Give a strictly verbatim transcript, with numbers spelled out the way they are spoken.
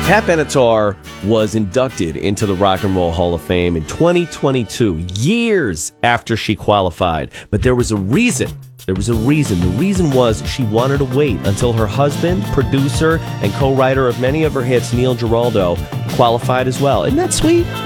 Pat Benatar was inducted into the Rock and Roll Hall of Fame in twenty twenty-two, years after she qualified. But there was a reason. There was a reason. The reason was she wanted to wait until her husband, producer, and co-writer of many of her hits, Neil Giraldo, qualified as well. Isn't that sweet?